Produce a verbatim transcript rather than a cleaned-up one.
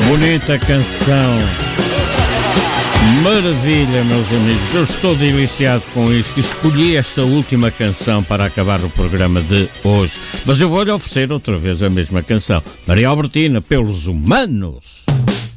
Bonita canção. Maravilha, meus amigos. Eu estou deliciado com isto. Escolhi esta última canção para acabar o programa de hoje. Mas eu vou-lhe oferecer outra vez a mesma canção. Maria Albertina, Pelos Humanos.